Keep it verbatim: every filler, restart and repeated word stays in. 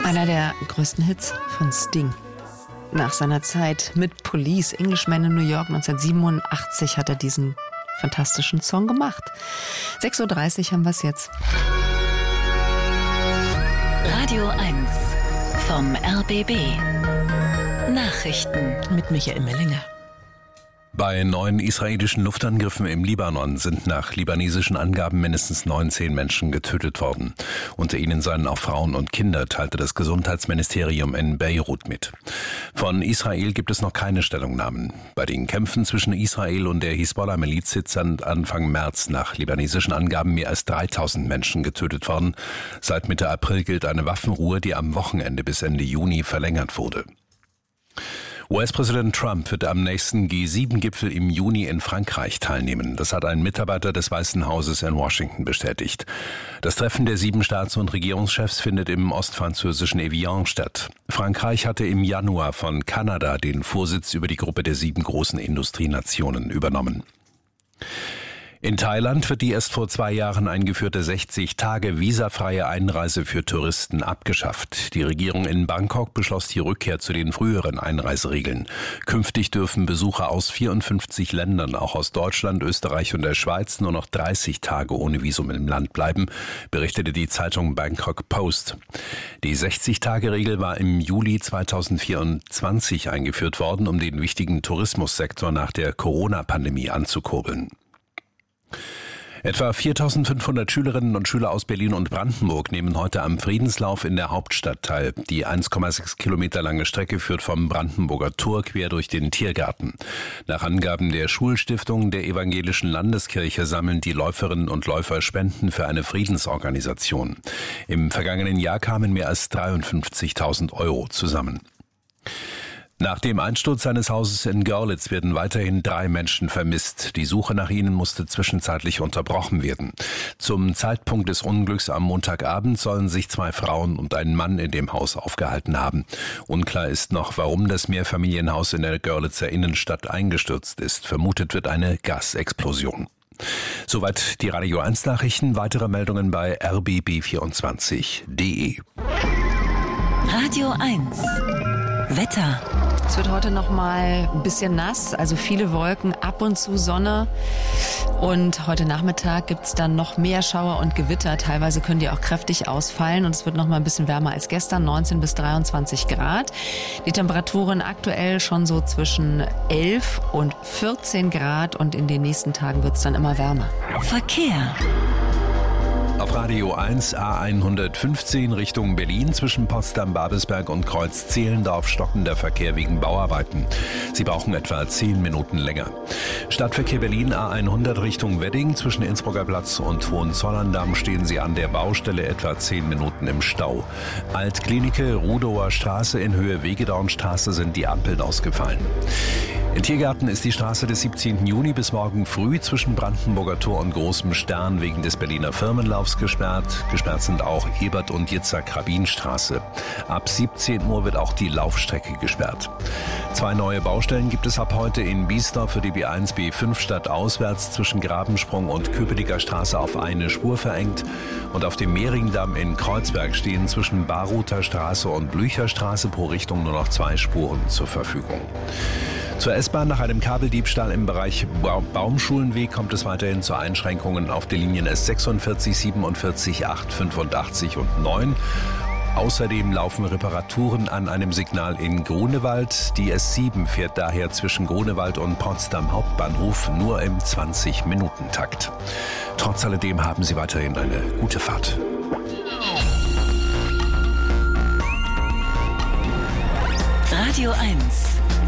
Einer der größten Hits von Sting. Nach seiner Zeit mit Police, Englishman in New York neunzehnhundertsiebenundachtzig hat er diesen fantastischen Song gemacht. sechs Uhr dreißig haben wir es jetzt. Radio eins vom R B B. Nachrichten Mit Michael Mellinger. Bei neuen israelischen Luftangriffen im Libanon sind nach libanesischen Angaben mindestens neunzehn Menschen getötet worden. Unter ihnen seien auch Frauen und Kinder, teilte das Gesundheitsministerium in Beirut mit. Von Israel gibt es noch keine Stellungnahmen. Bei den Kämpfen zwischen Israel und der Hisbollah-Miliz sind Anfang März nach libanesischen Angaben mehr als dreitausend Menschen getötet worden. Seit Mitte April gilt eine Waffenruhe, die am Wochenende bis Ende Juni verlängert wurde. U S-Präsident Trump wird am nächsten G sieben Gipfel im Juni in Frankreich teilnehmen. Das hat ein Mitarbeiter des Weißen Hauses in Washington bestätigt. Das Treffen der sieben Staats- und Regierungschefs findet im ostfranzösischen Evian statt. Frankreich hatte im Januar von Kanada den Vorsitz über die Gruppe der sieben großen Industrienationen übernommen. In Thailand wird die erst vor zwei Jahren eingeführte sechzig Tage visafreie Einreise für Touristen abgeschafft. Die Regierung in Bangkok beschloss die Rückkehr zu den früheren Einreiseregeln. Künftig dürfen Besucher aus vierundfünfzig Ländern, auch aus Deutschland, Österreich und der Schweiz, nur noch dreißig Tage ohne Visum im Land bleiben, berichtete die Zeitung Bangkok Post. Die sechzig-Tage-Regel war im Juli zweitausendvierundzwanzig eingeführt worden, um den wichtigen Tourismussektor nach der Corona-Pandemie anzukurbeln. Etwa viertausendfünfhundert Schülerinnen und Schüler aus Berlin und Brandenburg nehmen heute am Friedenslauf in der Hauptstadt teil. Die eins Komma sechs Kilometer lange Strecke führt vom Brandenburger Tor quer durch den Tiergarten. Nach Angaben der Schulstiftung der Evangelischen Landeskirche sammeln die Läuferinnen und Läufer Spenden für eine Friedensorganisation. Im vergangenen Jahr kamen mehr als dreiundfünfzigtausend Euro zusammen. Nach dem Einsturz seines Hauses in Görlitz werden weiterhin drei Menschen vermisst. Die Suche nach ihnen musste zwischenzeitlich unterbrochen werden. Zum Zeitpunkt des Unglücks am Montagabend sollen sich zwei Frauen und ein Mann in dem Haus aufgehalten haben. Unklar ist noch, warum das Mehrfamilienhaus in der Görlitzer Innenstadt eingestürzt ist. Vermutet wird eine Gasexplosion. Soweit die Radio eins Nachrichten. Weitere Meldungen bei r b b vierundzwanzig punkt d e. Radio eins Wetter. Es wird heute noch mal ein bisschen nass, also viele Wolken, ab und zu Sonne. Und heute Nachmittag gibt es dann noch mehr Schauer und Gewitter. Teilweise können die auch kräftig ausfallen und es wird noch mal ein bisschen wärmer als gestern, neunzehn bis dreiundzwanzig Grad. Die Temperaturen aktuell schon so zwischen elf und vierzehn Grad und in den nächsten Tagen wird es dann immer wärmer. Verkehr. Auf Radio eins A hundertfünfzehn Richtung Berlin zwischen Potsdam-Babelsberg und Kreuz-Zehlendorf stockender Verkehr wegen Bauarbeiten. Sie brauchen etwa zehn Minuten länger. Stadtverkehr Berlin A hundert Richtung Wedding zwischen Innsbrucker Platz und Hohenzollern-Damm stehen Sie an der Baustelle etwa zehn Minuten im Stau. Altklinike, Rudower Straße in Höhe Wegedornstraße sind die Ampeln ausgefallen. In Tiergarten ist die Straße des siebzehnten Juni bis morgen früh zwischen Brandenburger Tor und Großem Stern wegen des Berliner Firmenlaufs gesperrt. Gesperrt sind auch Ebert- und Jitzak-Rabin-Straße. Ab siebzehn Uhr wird auch die Laufstrecke gesperrt. Zwei neue Baustellen gibt es ab heute in Biesdorf für die B eins B fünf stadtauswärts zwischen Grabensprung und Köpenicker Straße auf eine Spur verengt. Und auf dem Mehringdamm in Kreuzberg stehen zwischen Baruther Straße und Blücher Straße pro Richtung nur noch zwei Spuren zur Verfügung. Zur S-Bahn nach einem Kabeldiebstahl im Bereich Baumschulenweg kommt es weiterhin zu Einschränkungen auf den Linien S sechsundvierzig, siebenundvierzig, acht, fünfundachtzig und neun. Außerdem laufen Reparaturen an einem Signal in Grunewald. Die S sieben fährt daher zwischen Grunewald und Potsdam Hauptbahnhof nur im zwanzig-Minuten-Takt. Trotz alledem haben Sie weiterhin eine gute Fahrt. Radio eins